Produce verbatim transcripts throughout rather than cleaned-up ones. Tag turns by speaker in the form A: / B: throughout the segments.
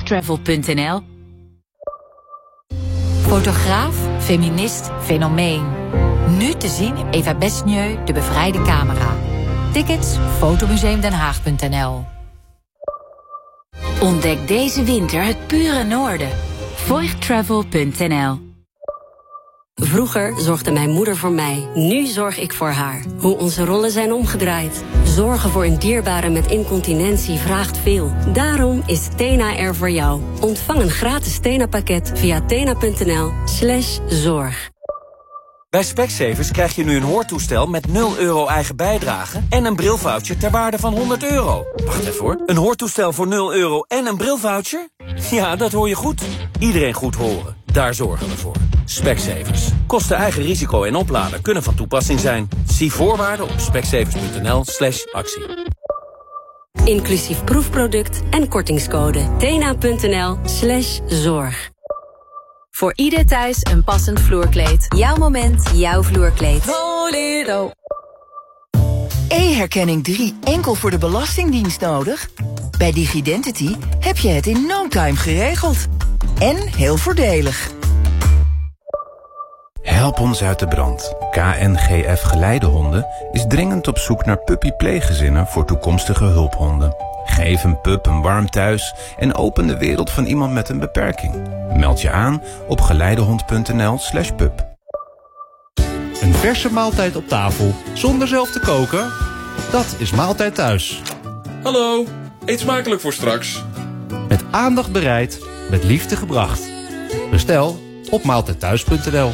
A: voigtravel punt n l. Fotograaf, feminist, fenomeen. Nu te zien in Eva Besnieu, De Bevrijde Camera. Tickets, fotomuseumdenhaag punt n l. Ontdek deze winter het pure noorden. voigtravel punt n l.
B: Vroeger zorgde mijn moeder voor mij. Nu zorg ik voor haar. Hoe onze rollen zijn omgedraaid. Zorgen voor een dierbare met incontinentie vraagt veel. Daarom is Tena er voor jou. Ontvang een gratis Tena-pakket via tena punt n l slash zorg.
C: Bij Specsavers krijg je nu een hoortoestel met nul euro eigen bijdrage en een brilvoucher ter waarde van honderd euro. Wacht even hoor. Een hoortoestel voor nul euro en een brilvoucher? Ja, dat hoor je goed. Iedereen goed horen. Daar zorgen we voor. Specsavers. Kosten eigen risico en opladen kunnen van toepassing zijn. Zie voorwaarden op specsavers punt n l slash actie.
B: Inclusief proefproduct en kortingscode. tena punt n l slash zorg.
D: Voor ieder thuis een passend vloerkleed. Jouw moment, jouw vloerkleed. Volero.
E: E-herkenning drie enkel voor de Belastingdienst nodig? Bij Digidentity heb je het in no time geregeld. En heel voordelig.
F: Help ons uit de brand. K N G F Geleidehonden is dringend op zoek naar puppypleeggezinnen voor toekomstige hulphonden. Geef een pup een warm thuis en open de wereld van iemand met een beperking. Meld je aan op geleidehond punt n l slash pup.
G: Een verse maaltijd op tafel zonder zelf te koken? Dat is Maaltijd Thuis.
H: Hallo, eet smakelijk voor straks.
G: Met aandacht bereid, met liefde gebracht. Bestel op maaltijdthuis punt n l.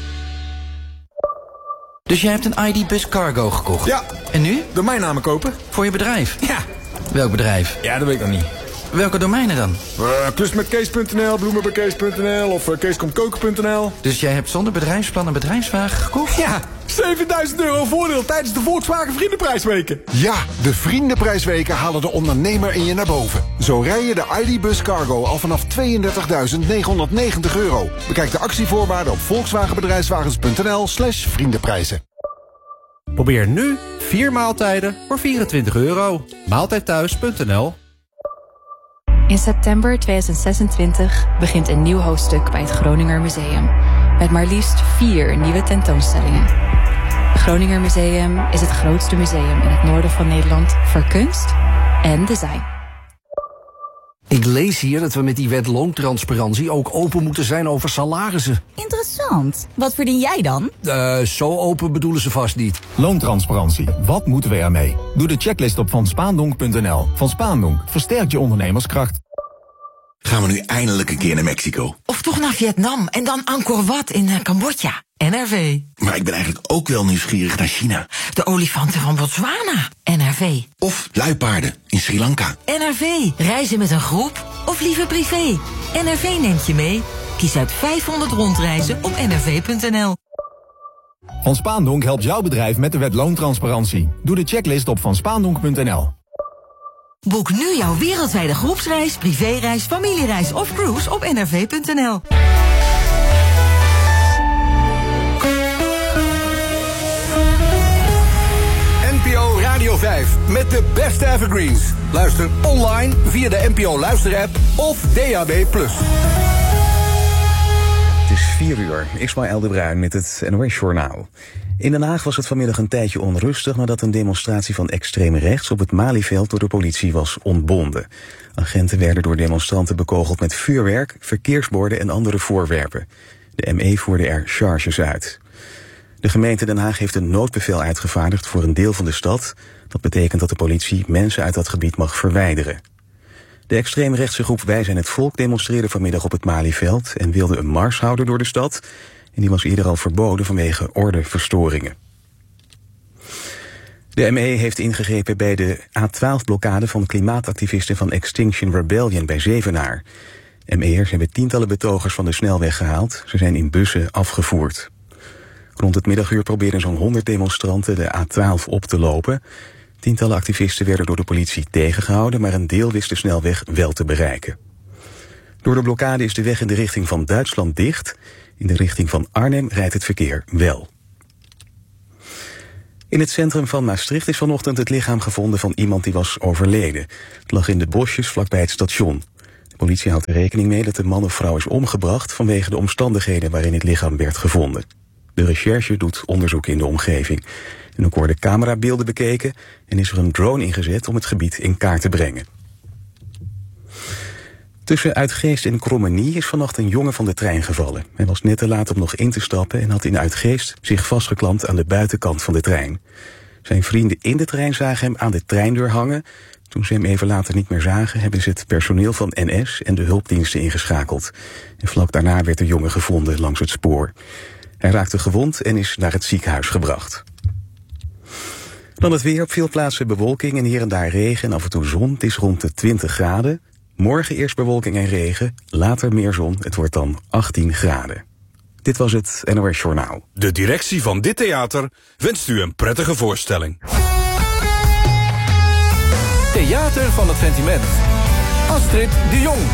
I: Dus jij hebt een I D-bus cargo gekocht?
J: Ja.
I: En nu?
J: Domeinnamen kopen.
I: Voor je bedrijf?
J: Ja.
I: Welk bedrijf?
J: Ja, dat weet ik nog niet.
I: Welke domeinen dan?
J: Uh, Klusmetkees punt n l, bloemenbekees punt n l of uh, keeskomtkoken punt n l.
I: Dus jij hebt zonder bedrijfsplan een bedrijfswagen gekocht?
J: Ja, zevenduizend euro voordeel tijdens de Volkswagen Vriendenprijsweken.
K: Ja, de Vriendenprijsweken halen de ondernemer in je naar boven. Zo rij je de I D Bus Cargo al vanaf tweeëndertigduizend negenhonderdnegentig euro. Bekijk de actievoorwaarden op volkswagenbedrijfswagens punt n l slash vriendenprijzen.
G: Probeer nu vier maaltijden voor vierentwintig euro. maaltijdthuis punt n l.
L: In september tweeduizend zesentwintig begint een nieuw hoofdstuk bij het Groninger Museum. Met maar liefst vier nieuwe tentoonstellingen. Het Groninger Museum is het grootste museum in het noorden van Nederland voor kunst en design.
M: Ik lees hier dat we met die wet loontransparantie ook open moeten zijn over salarissen.
N: Interessant. Wat verdien jij dan?
M: Uh, zo open bedoelen ze vast niet.
O: Loontransparantie. Wat moeten we ermee? Doe de checklist op van spaandonk punt n l. Van Spaandonk versterkt je ondernemerskracht.
P: Gaan we nu eindelijk een keer naar Mexico?
Q: Of toch naar Vietnam en dan Angkor Wat in uh, Cambodja. N R V.
P: Maar ik ben eigenlijk ook wel nieuwsgierig naar China.
Q: De olifanten van Botswana. N R V.
P: Of luipaarden in Sri Lanka.
Q: N R V. Reizen met een groep of liever privé. N R V neemt je mee. Kies uit vijfhonderd rondreizen op n r v punt n l.
O: Van Spaandonk helpt jouw bedrijf met de wet loontransparantie. Doe de checklist op van spaandonk punt n l.
Q: Boek nu jouw wereldwijde groepsreis, privéreis, familiereis of cruise op n r v punt n l.
R: N P O Radio vijf met de beste evergreens. Luister online via de N P O Luisterapp of D A B plus.
S: Het is vier uur. Ismaël de Bruin met het N O S-journaal. In Den Haag was het vanmiddag een tijdje onrustig nadat een demonstratie van extreem rechts op het Malieveld door de politie was ontbonden. Agenten werden door demonstranten bekogeld met vuurwerk, verkeersborden en andere voorwerpen. De M E voerde er charges uit. De gemeente Den Haag heeft een noodbevel uitgevaardigd voor een deel van de stad. Dat betekent dat de politie mensen uit dat gebied mag verwijderen. De extreemrechtse groep Wij zijn het Volk demonstreerde vanmiddag op het Malieveld en wilde een mars houden door de stad. En die was eerder al verboden vanwege ordeverstoringen. De M E heeft ingegrepen bij de A twaalf blokkade van klimaatactivisten van Extinction Rebellion bij Zevenaar. M E'ers hebben tientallen betogers van de snelweg gehaald. Ze zijn in bussen afgevoerd. Rond het middaguur probeerden zo'n honderd demonstranten de A twaalf op te lopen. Tientallen activisten werden door de politie tegengehouden, maar een deel wist de snelweg wel te bereiken. Door de blokkade is de weg in de richting van Duitsland dicht. In de richting van Arnhem rijdt het verkeer wel. In het centrum van Maastricht is vanochtend het lichaam gevonden van iemand die was overleden. Het lag in de bosjes vlakbij het station. De politie houdt er rekening mee dat de man of vrouw is omgebracht vanwege de omstandigheden waarin het lichaam werd gevonden. De recherche doet onderzoek in de omgeving. En ook worden camerabeelden bekeken en is er een drone ingezet om het gebied in kaart te brengen. Tussen Uitgeest en Krommenie is vannacht een jongen van de trein gevallen. Hij was net te laat om nog in te stappen en had in Uitgeest zich vastgeklampt aan de buitenkant van de trein. Zijn vrienden in de trein zagen hem aan de treindeur hangen. Toen ze hem even later niet meer zagen, hebben ze het personeel van N S en de hulpdiensten ingeschakeld. En vlak daarna werd de jongen gevonden langs het spoor. Hij raakte gewond en is naar het ziekenhuis gebracht. Dan het weer, op veel plaatsen bewolking en hier en daar regen en af en toe zon. Het is rond de twintig graden. Morgen eerst bewolking en regen, later meer zon. Het wordt dan achttien graden. Dit was het N O S Journaal.
T: De directie van dit theater wenst u een prettige voorstelling.
R: Theater van het Sentiment. Astrid de Jong.